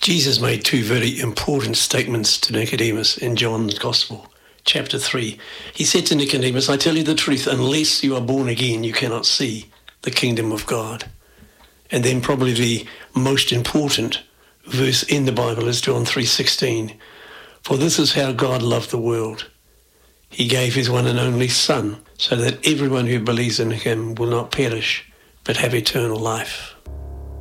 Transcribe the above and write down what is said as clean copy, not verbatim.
Jesus made two very important statements to Nicodemus in John's Gospel, chapter 3. He said to Nicodemus, I tell you the truth, unless you are born again, you cannot see the kingdom of God. And then probably the most important verse in the Bible is John 3:16. For this is how God loved the world. He gave his one and only Son, so that everyone who believes in him will not perish, but have eternal life.